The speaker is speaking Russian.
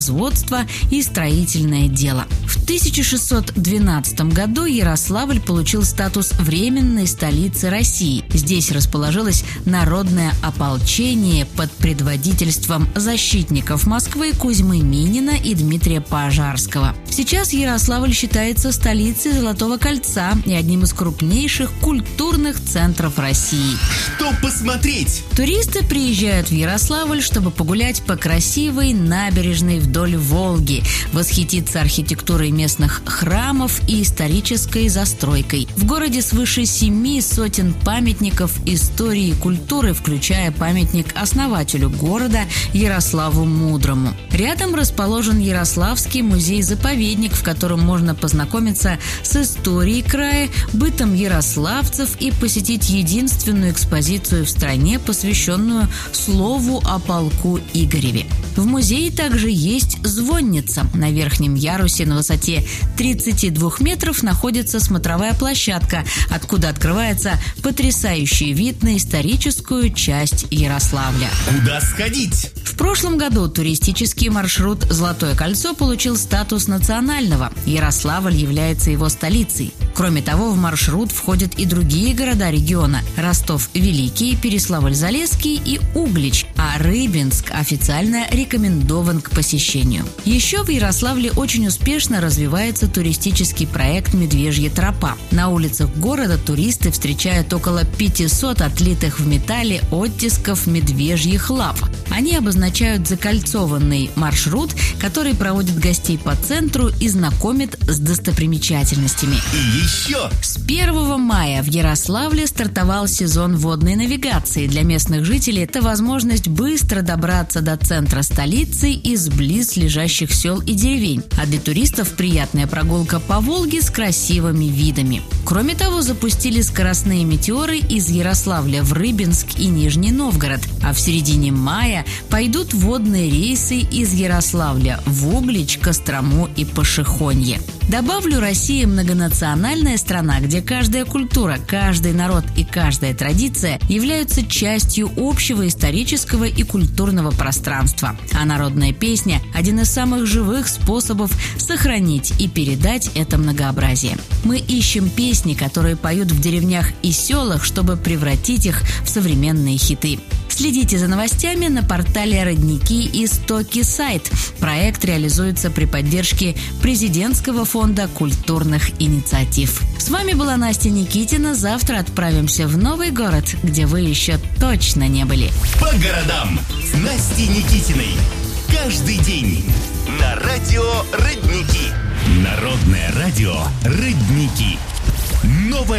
производство и строительное дело. В 1612 году Ярославль получил статус временной столицы России. Здесь расположилось народное ополчение под предводительством защитников Москвы Кузьмы Минина и Дмитрия Пожарского. Сейчас Ярославль считается столицей Золотого кольца и одним из крупнейших культурных центров России. Что посмотреть? Туристы приезжают в Ярославль, чтобы погулять по красивой набережной вдоль Волги, восхититься архитектурой местных храмов и исторической застройкой. В городе свыше 7 сотен памятников истории и культуры, включая памятник основателю города Ярославу Мудрому. Рядом расположен Ярославский музей-заповедник, в котором можно познакомиться с историей края, бытом ярославцев и посетить единственную экспозицию в стране, посвященную слову о полку Игореве. В музее также есть звонница. На верхнем ярусе на высоте 32 метров находится смотровая площадка, откуда открывается потрясающий вид на историческую часть Ярославля. Куда сходить? В прошлом году туристический маршрут «Золотое кольцо» получил статус национального. Ярославль является его столицей. Кроме того, в маршрут входят и другие города региона – Ростов-Великий, Переславль-Залесский и Углич, а Рыбинск официально рекомендован к посещению. Еще в Ярославле очень успешно развивается туристический проект «Медвежья тропа». На улицах города туристы встречают около 500 отлитых в металле оттисков медвежьих лап. Они обозначают закольцованный маршрут, который проводит гостей по центру и знакомит с достопримечательностями. И еще! С 1 мая в Ярославле стартовал сезон водной навигации. Для местных жителей это возможность быстро добраться до центра столицы из близлежащих сел и деревень. А для туристов приятная прогулка по Волге с красивыми видами. Кроме того, запустили скоростные метеоры из Ярославля в Рыбинск и Нижний Новгород. А в середине мая пойдут водные рейсы из Ярославля в Углич, Кострому и Пошехонье. Добавлю, Россия многонациональная страна, где каждая культура, каждый народ и каждая традиция являются частью общего исторического и культурного пространства. А народная песня – один из самых живых способов сохранить и передать это многообразие. Мы ищем песни, которые поют в деревнях и селах, чтобы превратить их в современные хиты. Следите за новостями на портале «Родники. Истоки. Сайт». Проект реализуется при поддержке Президентского фонда культурных инициатив. С вами была Настя Никитина. Завтра отправимся в новый город, где вы еще точно не были. По городам с Настей Никитиной. Каждый день на радио «Родники». Народное радио «Родники». Новое